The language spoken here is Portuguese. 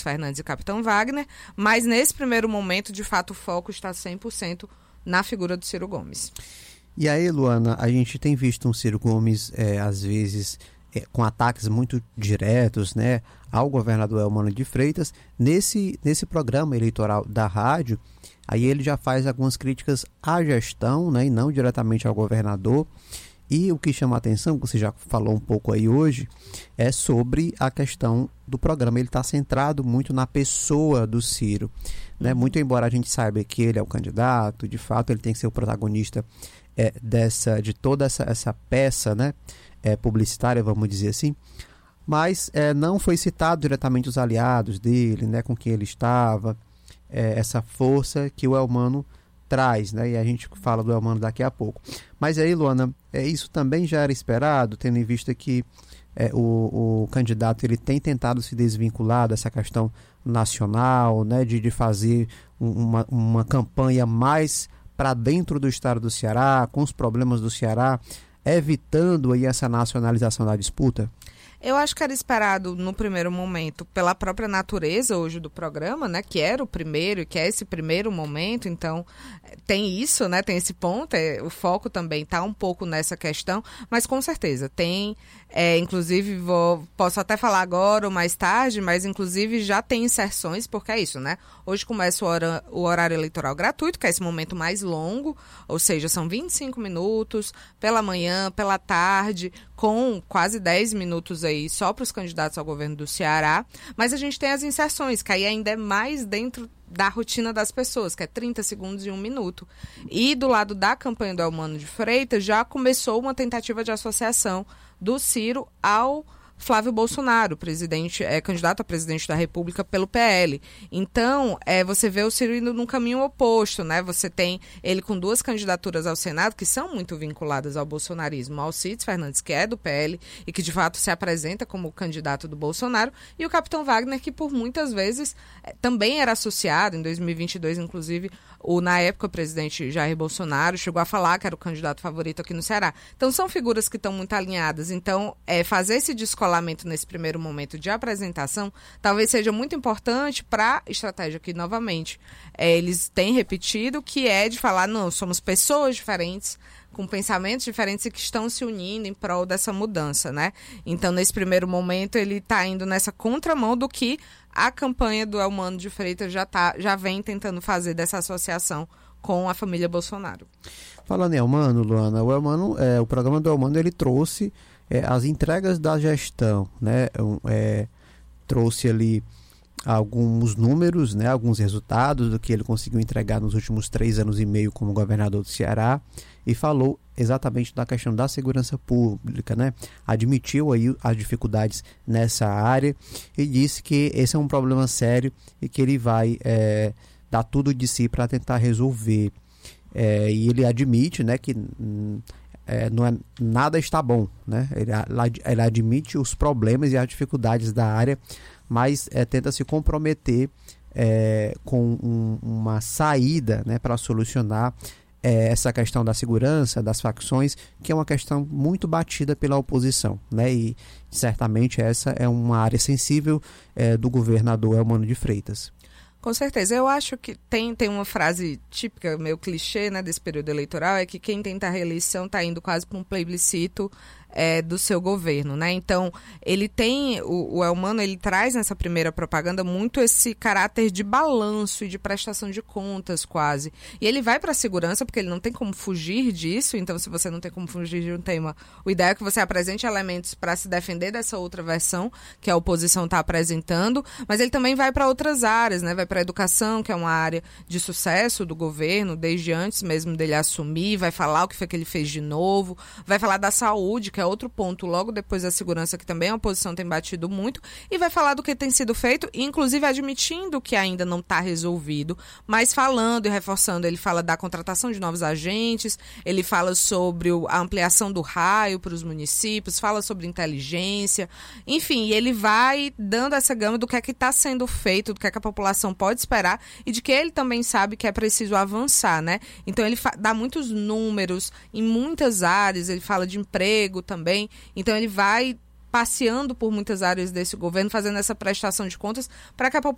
Fernandes e Capitão Wagner, mas nesse primeiro momento, de fato, o foco está 100% na figura do Ciro Gomes. E aí, Luana, a gente tem visto um Ciro Gomes, às vezes, com ataques muito diretos, né, ao governador Eumano de Freitas. Nesse programa eleitoral da rádio, aí ele já faz algumas críticas à gestão, né, e não diretamente ao governador. E o que chama a atenção, que você já falou um pouco aí hoje, é sobre a questão do programa. Ele está centrado muito na pessoa do Ciro, né? Muito embora a gente saiba que ele é o candidato, de fato ele tem que ser o protagonista de toda essa peça, né, publicitária, vamos dizer assim, mas não foi citado diretamente os aliados dele, né, com quem ele estava, essa força que o Eumano traz, né, e a gente fala do Eumano daqui a pouco. Mas aí, Luana, isso também já era esperado, tendo em vista que o candidato ele tem tentado se desvincular dessa questão nacional, né, de fazer uma campanha mais para dentro do estado do Ceará, com os problemas do Ceará, evitando aí essa nacionalização da disputa? Eu acho que era esperado no primeiro momento, pela própria natureza hoje do programa, né, que era o primeiro e que é esse primeiro momento, então tem isso, né, tem esse ponto, o foco também está um pouco nessa questão, mas com certeza tem, inclusive posso até falar agora ou mais tarde, mas inclusive já tem inserções, porque é isso, né, hoje começa o horário eleitoral gratuito, que é esse momento mais longo, ou seja, são 25 minutos pela manhã, pela tarde, com quase 10 minutos aí só para os candidatos ao governo do Ceará, mas a gente tem as inserções, que aí ainda é mais dentro da rotina das pessoas, que é 30 segundos e 1 minuto. E do lado da campanha do Eumano de Freitas já começou uma tentativa de associação do Ciro ao Flávio Bolsonaro, candidato a presidente da República pelo PL. Então, você vê o Ciro indo num caminho oposto, né? Você tem ele com 2 candidaturas ao Senado que são muito vinculadas ao bolsonarismo. Alcides Fernandes, que é do PL e que de fato se apresenta como candidato do Bolsonaro, e o Capitão Wagner, que por muitas vezes também era associado, em 2022, inclusive, na época o presidente Jair Bolsonaro chegou a falar que era o candidato favorito aqui no Ceará. Então, são figuras que estão muito alinhadas. Então, fazer esse descolamento nesse primeiro momento de apresentação talvez seja muito importante para a estratégia que, novamente, eles têm repetido, que é de falar, não, somos pessoas diferentes, com pensamentos diferentes e que estão se unindo em prol dessa mudança, né? Então, nesse primeiro momento, ele está indo nessa contramão do que a campanha do Eumano de Freitas já vem tentando fazer dessa associação com a família Bolsonaro. Falando em Eumano, Luana, o programa do Eumano ele trouxe as entregas da gestão, né? Trouxe ali alguns números, né? Alguns resultados do que ele conseguiu entregar nos últimos 3 anos e meio como governador do Ceará, e falou exatamente da questão da segurança pública, né? Admitiu aí as dificuldades nessa área e disse que esse é um problema sério e que ele vai dar tudo de si para tentar resolver. E ele admite, né, que nada está bom, né? Ele admite os problemas e as dificuldades da área, mas tenta se comprometer com uma saída, né, para solucionar essa questão da segurança, das facções, que é uma questão muito batida pela oposição, né? E certamente essa é uma área sensível do governador Eumano de Freitas. Com certeza. Eu acho que tem uma frase típica, meio clichê, né, desse período eleitoral, é que quem tenta a reeleição está indo quase para um plebiscito do seu governo, né? Então, ele tem, o Eumano, ele traz nessa primeira propaganda muito esse caráter de balanço e de prestação de contas, quase. E ele vai para a segurança, porque ele não tem como fugir disso, então se você não tem como fugir de um tema, o ideal é que você apresente elementos para se defender dessa outra versão que a oposição está apresentando, mas ele também vai para outras áreas, né? Vai para a educação, que é uma área de sucesso do governo, desde antes mesmo dele assumir, vai falar o que foi que ele fez de novo, vai falar da saúde, que é outro ponto, logo depois da segurança, que também a oposição tem batido muito, e vai falar do que tem sido feito, inclusive admitindo que ainda não está resolvido, mas falando e reforçando. Ele fala da contratação de novos agentes, ele fala sobre a ampliação do raio para os municípios, fala sobre inteligência, enfim, ele vai dando essa gama do que é que está sendo feito, do que é que a população pode esperar e de que ele também sabe que é preciso avançar, né? Então ele dá muitos números em muitas áreas, ele fala de emprego também, então ele vai passeando por muitas áreas desse governo, fazendo essa prestação de contas para que a população